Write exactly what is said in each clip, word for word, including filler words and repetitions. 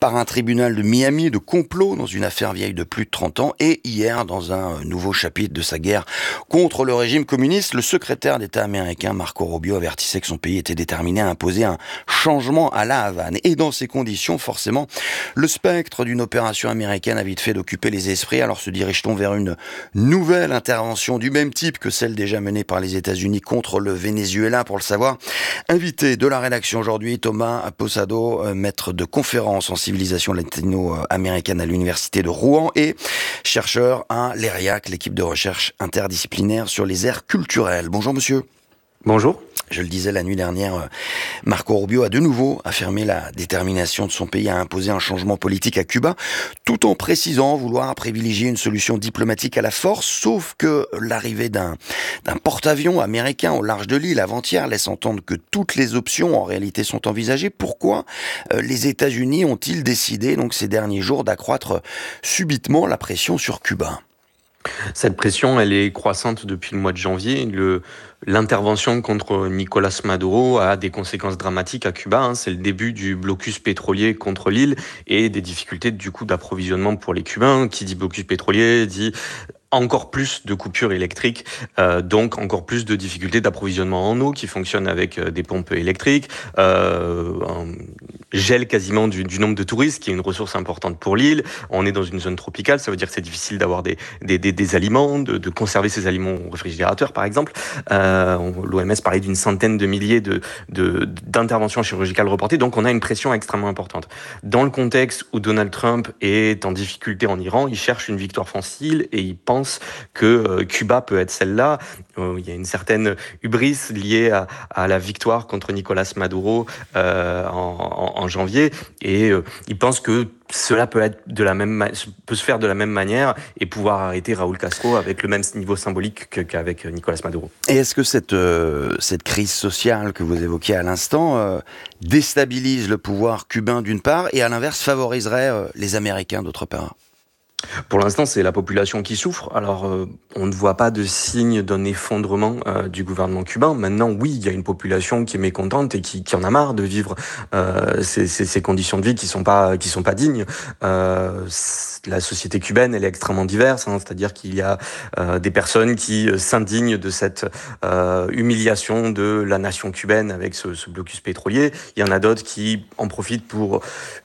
par un tribunal de Miami de complot dans une affaire vieille de plus de trente ans et hier dans un nouveau chapitre de sa guerre contre le régime communiste, le secrétaire d'État américain Marco Rubio avertissait que son pays était déterminé à imposer un changement à la Havane. Et dans ces conditions, forcément, le spectre d'une opération américaine a vite fait d'occuper les esprits. Alors se dirige-t-on vers une nouvelle intervention du même type que celle déjà menée par les États-Unis contre le Venezuela? Pour le savoir, invité de la rédaction aujourd'hui, Thomas Posado, maître de conférence en civilisation latino-américaine à l'université de Rouen et chercheur à l'E R I A C, l'équipe de recherche interdisciplinaire sur les aires culturelles. Bonjour monsieur. Bonjour. Je le disais la nuit dernière, Marco Rubio a de nouveau affirmé la détermination de son pays à imposer un changement politique à Cuba, tout en précisant vouloir privilégier une solution diplomatique à la force, sauf que l'arrivée d'un, d'un porte-avions américain au large de l'île avant-hier laisse entendre que toutes les options en réalité sont envisagées. Pourquoi les États-Unis ont-ils décidé donc ces derniers jours d'accroître subitement la pression sur Cuba ? Cette pression, elle est croissante depuis le mois de janvier. Le, l'intervention contre Nicolás Maduro a des conséquences dramatiques à Cuba. Hein. C'est le début du blocus pétrolier contre l'île et des difficultés du coup d'approvisionnement pour les Cubains. Qui dit blocus pétrolier dit encore plus de coupures électriques, euh, donc encore plus de difficultés d'approvisionnement en eau qui fonctionnent avec euh, des pompes électriques, euh, un gel quasiment du, du nombre de touristes qui est une ressource importante pour l'île. On est dans une zone tropicale, ça veut dire que c'est difficile d'avoir des, des, des, des aliments, de, de conserver ces aliments au réfrigérateur par exemple. Euh, L'O M S parlait d'une centaine de milliers de, de, d'interventions chirurgicales reportées, donc on a une pression extrêmement importante. Dans le contexte où Donald Trump est en difficulté en Iran, il cherche une victoire facile et il pense que euh, Cuba peut être celle-là. Euh, il y a une certaine hubris liée à, à la victoire contre Nicolás Maduro euh, en, en, en janvier, et euh, il pense que cela peut être de la même ma- peut se faire de la même manière et pouvoir arrêter Raúl Castro avec le même niveau symbolique que, qu'avec Nicolás Maduro. Et est-ce que cette euh, cette crise sociale que vous évoquiez à l'instant euh, déstabilise le pouvoir cubain d'une part et à l'inverse favoriserait euh, les Américains d'autre part? Pour l'instant, c'est la population qui souffre. Alors, euh, on ne voit pas de signe d'un effondrement euh, du gouvernement cubain. Maintenant, oui, il y a une population qui est mécontente et qui, qui en a marre de vivre euh, ces, ces, ces conditions de vie qui sont pas qui sont pas dignes. Euh, la société cubaine, elle est extrêmement diverse. Hein, c'est-à-dire qu'il y a euh, des personnes qui s'indignent de cette euh, humiliation de la nation cubaine avec ce, ce blocus pétrolier. Il y en a d'autres qui en profitent pour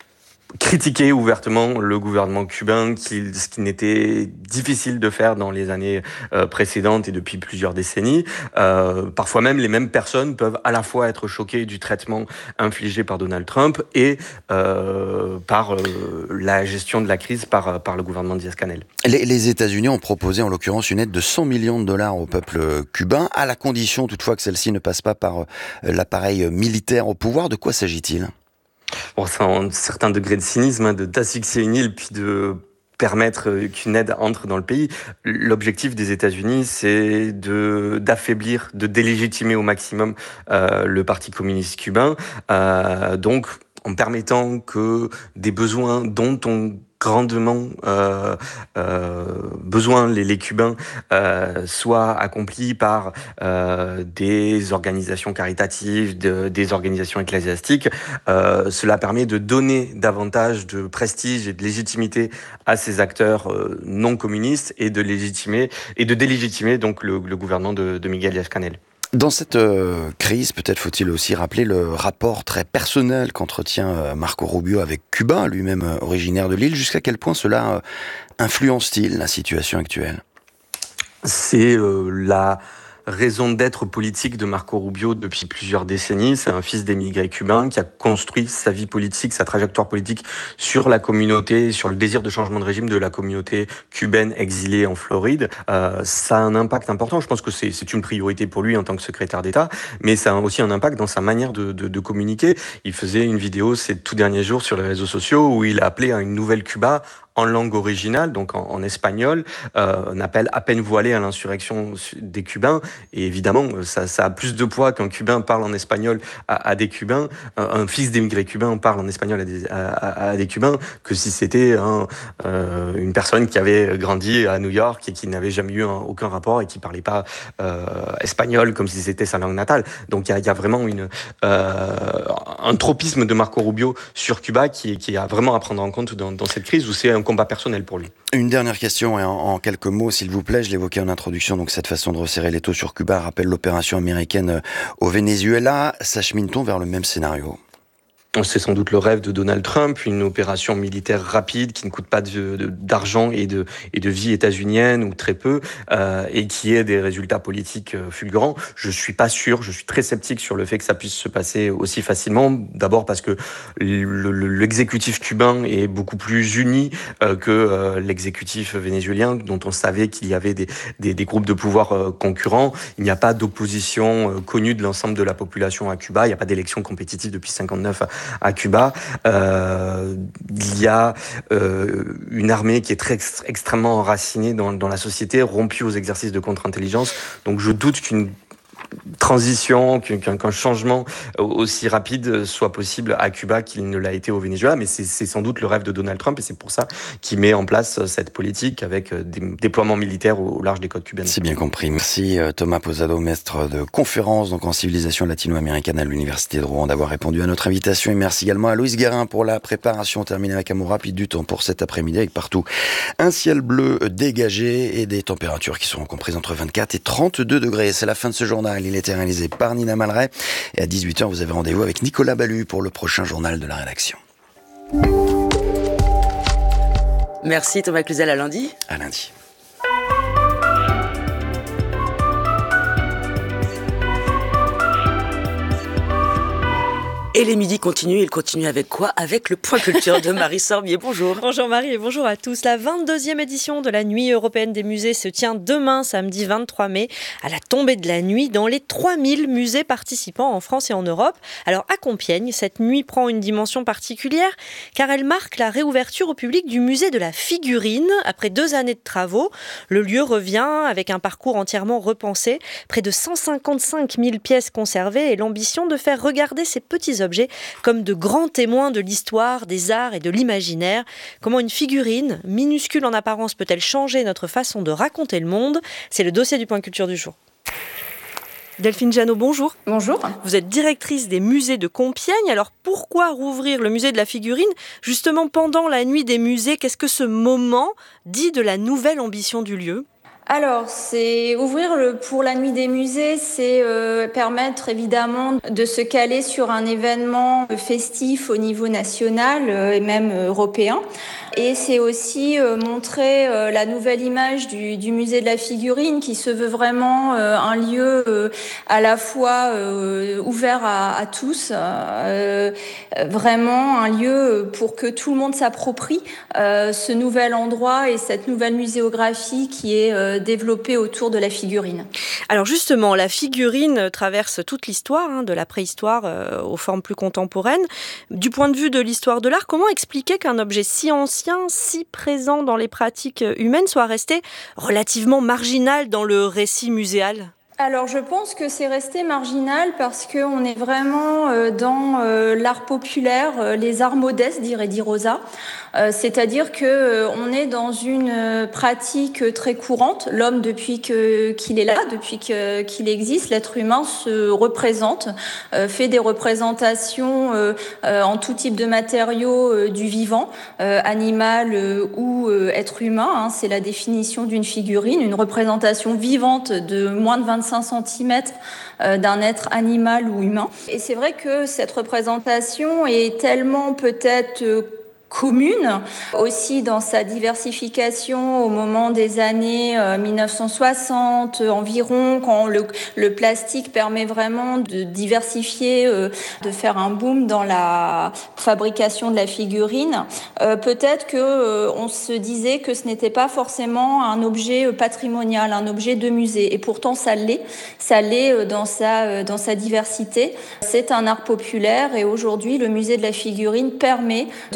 critiquer ouvertement le gouvernement cubain, qui, ce qui n'était difficile de faire dans les années euh, précédentes et depuis plusieurs décennies. Euh, parfois même, les mêmes personnes peuvent à la fois être choquées du traitement infligé par Donald Trump et euh, par euh, la gestion de la crise par, par le gouvernement Díaz-Canel. Les, les États-Unis ont proposé en l'occurrence une aide de cent millions de dollars au peuple cubain, à la condition toutefois que celle-ci ne passe pas par euh, l'appareil militaire au pouvoir. De quoi s'agit-il ? Bon, c'est un certain degré de cynisme, hein, de d'asphyxier une île puis de permettre qu'une aide entre dans le pays. L'objectif des États-Unis, c'est de d'affaiblir, de délégitimer au maximum euh, le Parti communiste cubain. Euh, donc, en permettant que des besoins dont on grandement euh, euh, besoin les, les Cubains euh, soient accomplis par euh, des organisations caritatives, de, des organisations ecclésiastiques. Euh, cela permet de donner davantage de prestige et de légitimité à ces acteurs euh, non communistes et de légitimer et de délégitimer donc le, le gouvernement de, de Miguel Díaz-Canel. Dans cette euh, crise, peut-être faut-il aussi rappeler le rapport très personnel qu'entretient euh, Marco Rubio avec Cuba, lui-même euh, originaire de l'île. Jusqu'à quel point cela euh, influence-t-il la situation actuelle ? C'est euh, la raison d'être politique de Marco Rubio depuis plusieurs décennies. C'est un fils d'émigrés cubains qui a construit sa vie politique, sa trajectoire politique sur la communauté, sur le désir de changement de régime de la communauté cubaine exilée en Floride. Euh, ça a un impact important. Je pense que c'est, c'est une priorité pour lui en tant que secrétaire d'État, mais ça a aussi un impact dans sa manière de, de, de communiquer. Il faisait une vidéo ces tout derniers jours sur les réseaux sociaux où il a appelé à une nouvelle Cuba en langue originale, donc en, en espagnol, euh, un appel à peine voilé à l'insurrection des Cubains. Et évidemment, ça, ça a plus de poids qu'un Cubain parle en espagnol à, à des Cubains, un, un fils d'émigrés cubains parle en espagnol à des, à, à, à des Cubains, que si c'était un, euh, une personne qui avait grandi à New York et qui n'avait jamais eu un, aucun rapport et qui parlait pas euh, espagnol comme si c'était sa langue natale. Donc il y, y a vraiment une, euh, un tropisme de Marco Rubio sur Cuba qui, qui a vraiment à prendre en compte dans, dans cette crise où c'est un combat personnel pour lui. Une dernière question et en, en quelques mots, s'il vous plaît. Je l'évoquais en introduction, donc cette façon de resserrer les taux sur Cuba rappelle l'opération américaine au Venezuela. S'achemine-t-on vers le même scénario ? C'est sans doute le rêve de Donald Trump, une opération militaire rapide qui ne coûte pas de, de, d'argent et de, et de vie états-unienne ou très peu, euh, et qui ait des résultats politiques fulgurants. Je suis pas sûr, je suis très sceptique sur le fait que ça puisse se passer aussi facilement. D'abord parce que le, le, l'exécutif cubain est beaucoup plus uni euh, que euh, l'exécutif vénézuélien, dont on savait qu'il y avait des, des, des groupes de pouvoir euh, concurrents. Il n'y a pas d'opposition euh, connue de l'ensemble de la population à Cuba. Il n'y a pas d'élection compétitive depuis cinquante-neuf à Cuba. Euh, il y a euh, une armée qui est très extrêmement enracinée dans, dans la société, rompue aux exercices de contre-intelligence. Donc je doute qu'une transition, qu'un, qu'un changement aussi rapide soit possible à Cuba qu'il ne l'a été au Venezuela, mais c'est, c'est sans doute le rêve de Donald Trump et c'est pour ça qu'il met en place cette politique avec des déploiements militaires au large des côtes cubaines. C'est bien compris. Merci Thomas Posado, maître de conférence donc en civilisation latino-américaine à l'Université de Rouen, d'avoir répondu à notre invitation. Et merci également à Louise Guérin pour la préparation. Terminée avec un mot rapide du temps pour cet après-midi avec partout un ciel bleu dégagé et des températures qui seront comprises entre vingt-quatre et trente-deux degrés. C'est la fin de ce journal. Il était réalisé par Nina Malray. Et à dix-huit heures, vous avez rendez-vous avec Nicolas Ballu pour le prochain journal de la rédaction. Merci Thomas Cluzel, à lundi. À lundi. Et les midis continuent, ils continuent avec quoi ? Avec le point culture de Marie Sorbier. Bonjour. Bonjour Marie et bonjour à tous. La vingt-deuxième édition de la Nuit européenne des musées se tient demain, samedi vingt-trois mai, à la tombée de la nuit, dans les trois mille musées participants en France et en Europe. Alors à Compiègne, cette nuit prend une dimension particulière car elle marque la réouverture au public du musée de la figurine. Après deux années de travaux, le lieu revient avec un parcours entièrement repensé. Près de cent cinquante-cinq mille pièces conservées et l'ambition de faire regarder ces petits objets comme de grands témoins de l'histoire, des arts et de l'imaginaire. Comment une figurine, minuscule en apparence, peut-elle changer notre façon de raconter le monde ? C'est le dossier du point culture du jour. Delphine Janot, bonjour. Bonjour. Vous êtes directrice des musées de Compiègne. Alors pourquoi rouvrir le musée de la figurine justement pendant la nuit des musées ? Qu'est-ce que ce moment dit de la nouvelle ambition du lieu ? Alors, c'est ouvrir le, pour la nuit des musées, c'est euh, permettre évidemment de se caler sur un événement festif au niveau national euh, et même européen. Et c'est aussi euh, montrer euh, la nouvelle image du, du musée de la figurine qui se veut vraiment euh, un lieu euh, à la fois euh, ouvert à, à tous, euh, vraiment un lieu pour que tout le monde s'approprie euh, ce nouvel endroit et cette nouvelle muséographie qui est euh, développée autour de la figurine. Alors justement, la figurine traverse toute l'histoire, hein, de la préhistoire euh, aux formes plus contemporaines. Du point de vue de l'histoire de l'art, comment expliquer qu'un objet si ancien, si présent dans les pratiques humaines, soit resté relativement marginal dans le récit muséal ? Alors je pense que c'est resté marginal parce qu'on est vraiment dans l'art populaire, les arts modestes, dirait Di Rosa. C'est-à-dire qu'on est dans une pratique très courante. L'homme, depuis que, qu'il est là, depuis que, qu'il existe, l'être humain se représente, fait des représentations en tout type de matériaux du vivant, animal ou être humain. C'est la définition d'une figurine, une représentation vivante de moins de vingt-cinq centimètres d'un être animal ou humain. Et c'est vrai que cette représentation est tellement peut-être commune, aussi dans sa diversification au moment des années euh, dix-neuf cent soixante environ, quand le, le plastique permet vraiment de diversifier, euh, de faire un boom dans la fabrication de la figurine. Euh, peut-être que euh, on se disait que ce n'était pas forcément un objet patrimonial, un objet de musée, et pourtant ça l'est, ça l'est dans sa, dans sa diversité. C'est un art populaire et aujourd'hui le musée de la figurine permet de mettre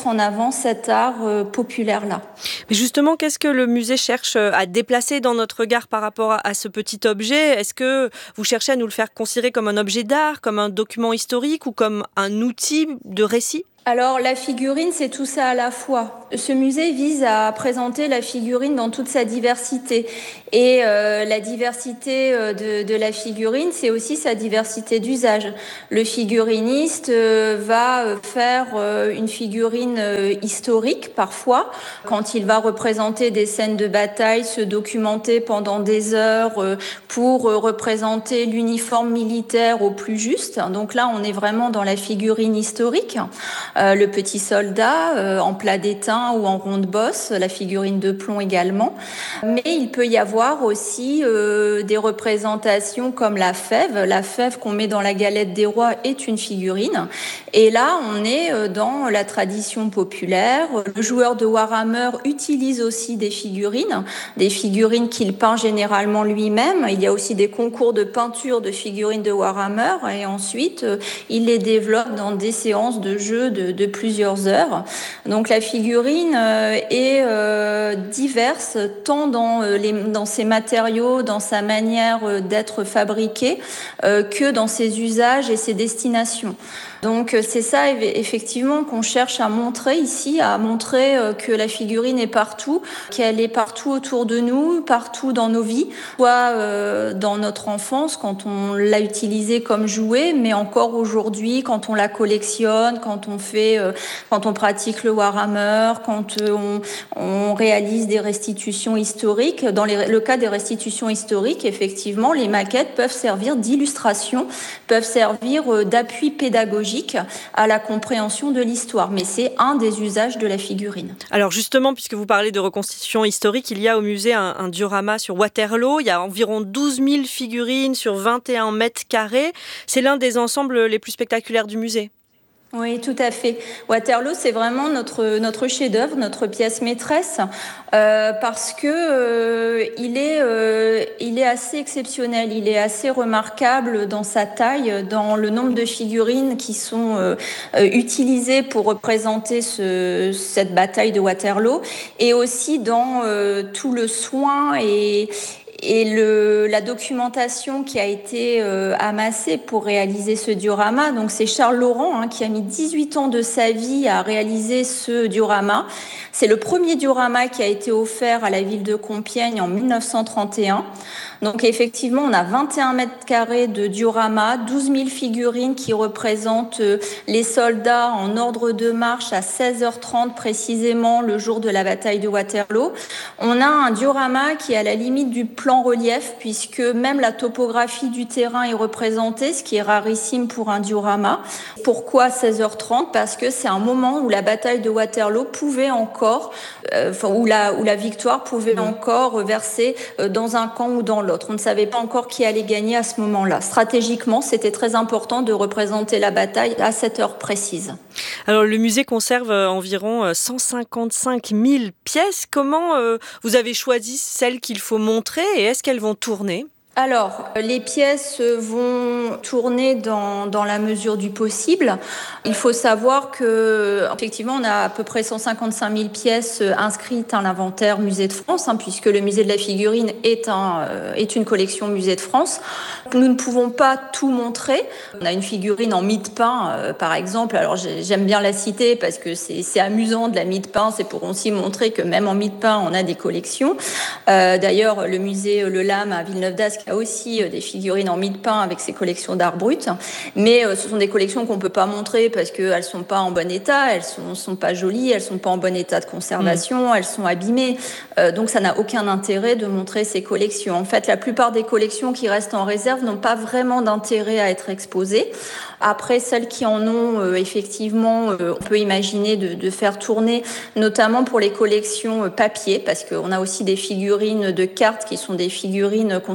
mettre en avant cet art euh, populaire-là. Mais justement, qu'est-ce que le musée cherche à déplacer dans notre regard par rapport à, à ce petit objet ? Est-ce que vous cherchez à nous le faire considérer comme un objet d'art, comme un document historique ou comme un outil de récit ? Alors la figurine, c'est tout ça à la fois. Ce musée vise à présenter la figurine dans toute sa diversité. Et euh, la diversité de, de la figurine, c'est aussi sa diversité d'usage. Le figuriniste euh, va faire euh, une figurine euh, historique parfois, quand il va représenter des scènes de bataille, se documenter pendant des heures euh, pour euh, représenter l'uniforme militaire au plus juste. Donc là, on est vraiment dans la figurine historique. Euh, le petit soldat euh, en plat d'étain ou en ronde bosse, la figurine de plomb également. Mais il peut y avoir aussi euh, des représentations comme la fève. La fève qu'on met dans la galette des rois est une figurine. Et là, on est euh, dans la tradition populaire. Le joueur de Warhammer utilise aussi des figurines, des figurines qu'il peint généralement lui-même. Il y a aussi des concours de peinture de figurines de Warhammer et ensuite, euh, il les développe dans des séances de jeux de de plusieurs heures. Donc la figurine euh, est euh, diverse tant dans, euh, les, dans ses matériaux, dans sa manière euh, d'être fabriquée, euh, que dans ses usages et ses destinations. Donc c'est ça effectivement qu'on cherche à montrer ici, à montrer que la figurine est partout, qu'elle est partout autour de nous, partout dans nos vies, soit euh, dans notre enfance quand on l'a utilisée comme jouet, mais encore aujourd'hui quand on la collectionne, quand on fait, euh, quand on pratique le Warhammer, quand euh, on, on réalise des restitutions historiques. Dans les, le cas des restitutions historiques, effectivement, les maquettes peuvent servir d'illustration, peuvent servir euh, d'appui pédagogique à la compréhension de l'histoire. Mais c'est un des usages de la figurine. Alors justement, puisque vous parlez de reconstitution historique, il y a au musée un, un diorama sur Waterloo. Il y a environ douze mille figurines sur vingt et un mètres carrés. C'est l'un des ensembles les plus spectaculaires du musée. Oui, tout à fait. Waterloo, c'est vraiment notre notre chef-d'œuvre, notre pièce maîtresse, euh, parce que euh, il est euh, il est assez exceptionnel, il est assez remarquable dans sa taille, dans le nombre de figurines qui sont euh, utilisées pour représenter ce, cette bataille de Waterloo, et aussi dans euh, tout le soin et Et le, la documentation qui a été euh, amassée pour réaliser ce diorama, donc c'est Charles Laurent hein, qui a mis dix-huit ans de sa vie à réaliser ce diorama. C'est le premier diorama qui a été offert à la ville de Compiègne en mille neuf cent trente et un. Donc effectivement, on a vingt et un mètres carrés de diorama, douze mille figurines qui représentent les soldats en ordre de marche à seize heures trente précisément le jour de la bataille de Waterloo. On a un diorama qui est à la limite du plan relief puisque même la topographie du terrain est représentée, ce qui est rarissime pour un diorama. Pourquoi seize heures trente ? Parce que c'est un moment où la bataille de Waterloo pouvait encore, euh, enfin, où la, où la victoire pouvait mmh. encore verser euh, dans un camp ou dans l'autre. On ne savait pas encore qui allait gagner à ce moment-là. Stratégiquement, c'était très important de représenter la bataille à cette heure précise. Alors, le musée conserve environ cent cinquante-cinq mille pièces. Comment euh, vous avez choisi celles qu'il faut montrer et est-ce qu'elles vont tourner ? Alors, les pièces vont tourner dans, dans la mesure du possible. Il faut savoir que, effectivement, on a à peu près cent cinquante-cinq mille pièces inscrites à l'inventaire Musée de France, hein, puisque le musée de la figurine est, un, est une collection Musée de France. Nous ne pouvons pas tout montrer. On a une figurine en mie de pain, euh, par exemple. Alors, j'aime bien la citer parce que c'est, c'est amusant de la mie de pain. C'est pour aussi montrer que même en mie de pain, on a des collections. Euh, d'ailleurs, le musée Le Lame à Villeneuve-d'Ascq a aussi des figurines en mie de pain avec ses collections d'art brut, mais ce sont des collections qu'on ne peut pas montrer parce qu'elles ne sont pas en bon état, elles ne sont, sont pas jolies, elles ne sont pas en bon état de conservation, mmh. elles sont abîmées, euh, donc ça n'a aucun intérêt de montrer ces collections. En fait, la plupart des collections qui restent en réserve n'ont pas vraiment d'intérêt à être exposées. Après, celles qui en ont, euh, effectivement, euh, on peut imaginer de, de faire tourner, notamment pour les collections euh, papier, parce qu'on a aussi des figurines de cartes qui sont des figurines constituées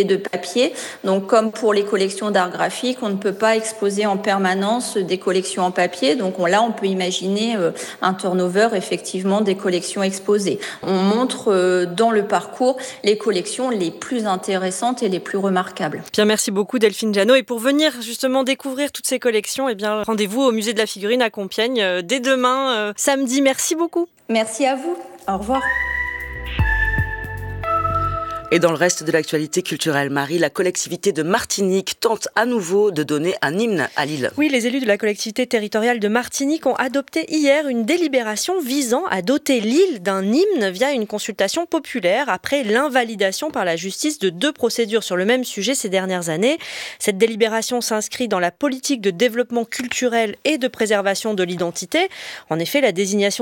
quantité de papier. Donc, comme pour les collections d'art graphique, on ne peut pas exposer en permanence des collections en papier. Donc, on, là, on peut imaginer euh, un turnover, effectivement, des collections exposées. On montre euh, dans le parcours les collections les plus intéressantes et les plus remarquables. Bien, merci beaucoup Delphine Janot. Et pour venir justement découvrir toutes ces collections, eh bien, rendez-vous au musée de la figurine à Compiègne euh, dès demain, euh, samedi. Merci beaucoup. Merci à vous. Au revoir. Et dans le reste de l'actualité culturelle, Marie, la collectivité de Martinique tente à nouveau de donner un hymne à l'île. Oui, les élus de la collectivité territoriale de Martinique ont adopté hier une délibération visant à doter l'île d'un hymne via une consultation populaire après l'invalidation par la justice de deux procédures sur le même sujet ces dernières années. Cette délibération s'inscrit dans la politique de développement culturel et de préservation de l'identité. En effet, la désignation